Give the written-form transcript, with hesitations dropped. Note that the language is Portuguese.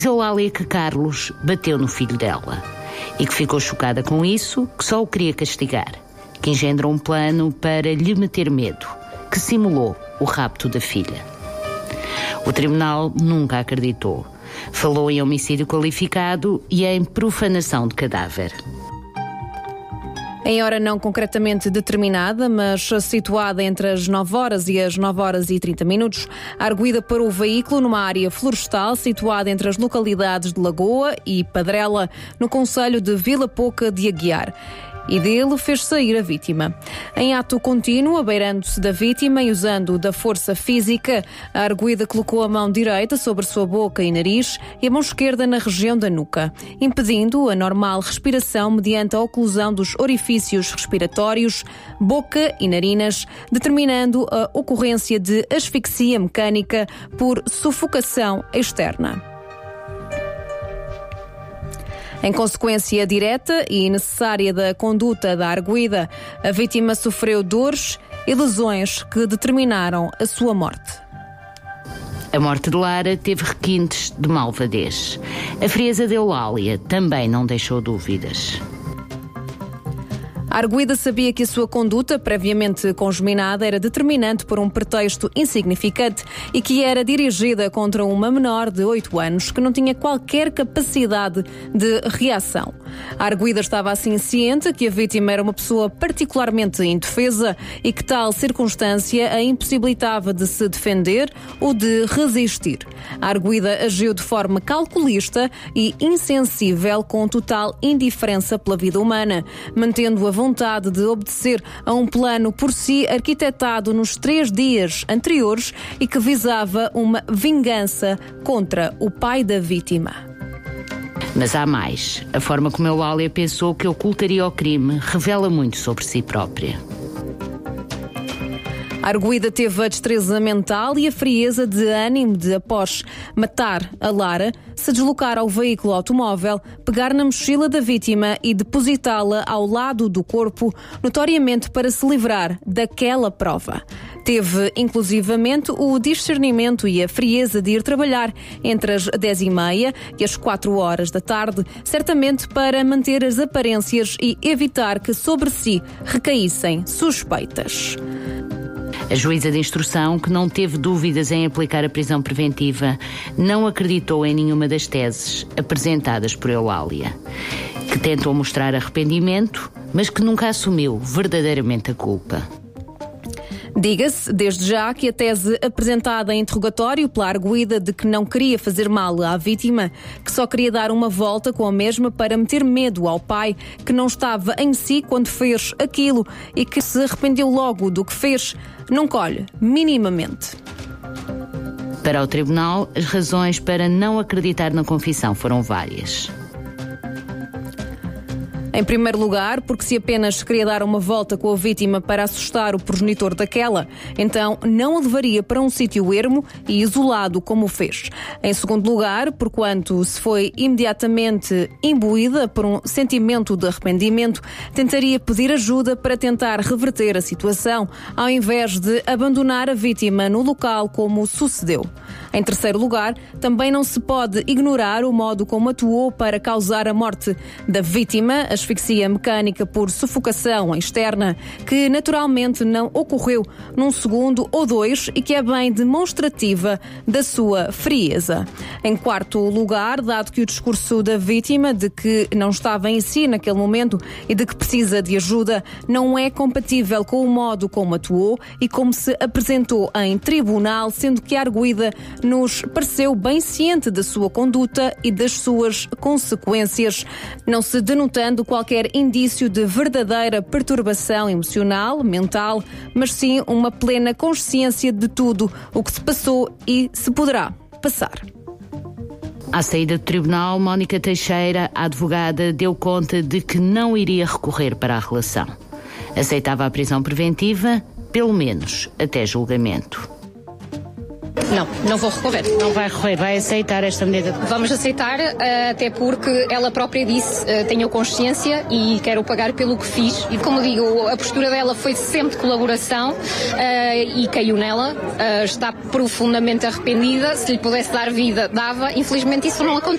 Eulália que Carlos bateu no filho dela e que ficou chocada com isso, que só o queria castigar, que engendrou um plano para lhe meter medo, que simulou o rapto da filha. O tribunal nunca acreditou. Falou em homicídio qualificado e em profanação de cadáver. Em hora não concretamente determinada, mas situada entre as 9 horas e as 9 horas e 30 minutos, a arguida parou o veículo numa área florestal situada entre as localidades de Lagoa e Padrela, no concelho de Vila Pouca de Aguiar. E dele fez sair a vítima. Em ato contínuo, abeirando-se da vítima e usando da força física, a arguida colocou a mão direita sobre sua boca e nariz e a mão esquerda na região da nuca, impedindo a normal respiração mediante a oclusão dos orifícios respiratórios, boca e narinas, determinando a ocorrência de asfixia mecânica por sufocação externa. Em consequência direta e necessária da conduta da arguida, a vítima sofreu dores e lesões que determinaram a sua morte. A morte de Lara teve requintes de malvadez. A frieza de Eulália também não deixou dúvidas. A arguida sabia que a sua conduta, previamente congeminada, era determinante por um pretexto insignificante e que era dirigida contra uma menor de 8 anos que não tinha qualquer capacidade de reação. A arguida estava assim ciente que a vítima era uma pessoa particularmente indefesa e que tal circunstância a impossibilitava de se defender ou de resistir. A arguida agiu de forma calculista e insensível, com total indiferença pela vida humana, mantendo a vontade de obedecer a um plano por si arquitetado nos 3 dias anteriores e que visava uma vingança contra o pai da vítima. Mas há mais. A forma como Eulália pensou que ocultaria o crime revela muito sobre si própria. A arguida teve a destreza mental e a frieza de ânimo de, após matar a Lara, se deslocar ao veículo automóvel, pegar na mochila da vítima e depositá-la ao lado do corpo, notoriamente para se livrar daquela prova. Teve, inclusivamente, o discernimento e a frieza de ir trabalhar entre as 10h30 e as 4 horas da tarde, certamente para manter as aparências e evitar que sobre si recaíssem suspeitas. A juíza de instrução, que não teve dúvidas em aplicar a prisão preventiva, não acreditou em nenhuma das teses apresentadas por Eulália, que tentou mostrar arrependimento, mas que nunca assumiu verdadeiramente a culpa. Diga-se, desde já, que a tese apresentada em interrogatório pela arguida de que não queria fazer mal à vítima, que só queria dar uma volta com a mesma para meter medo ao pai, que não estava em si quando fez aquilo e que se arrependeu logo do que fez, não colhe minimamente. Para o tribunal, as razões para não acreditar na confissão foram várias. Em primeiro lugar, porque se apenas queria dar uma volta com a vítima para assustar o progenitor daquela, então não a levaria para um sítio ermo e isolado como o fez. Em segundo lugar, porquanto se foi imediatamente imbuída por um sentimento de arrependimento, tentaria pedir ajuda para tentar reverter a situação, ao invés de abandonar a vítima no local como sucedeu. Em terceiro lugar, também não se pode ignorar o modo como atuou para causar a morte da vítima, asfixia mecânica por sufocação externa, que naturalmente não ocorreu num segundo ou 2 e que é bem demonstrativa da sua frieza. Em quarto lugar, dado que o discurso da vítima de que não estava em si naquele momento e de que precisa de ajuda não é compatível com o modo como atuou e como se apresentou em tribunal, sendo que a arguida nos pareceu bem ciente da sua conduta e das suas consequências, não se denotando qualquer indício de verdadeira perturbação emocional, mental, mas sim uma plena consciência de tudo o que se passou e se poderá passar. À saída do tribunal, Mónica Teixeira, a advogada, deu conta de que não iria recorrer para a relação. Aceitava a prisão preventiva, pelo menos até julgamento. Não vou recorrer. Não vai recorrer, vai aceitar esta medida? Vamos aceitar, até porque ela própria disse, tenho consciência e quero pagar pelo que fiz. E como digo, a postura dela foi sempre de colaboração e caiu nela. Está profundamente arrependida. Se lhe pudesse dar vida, dava. Infelizmente isso não acontece.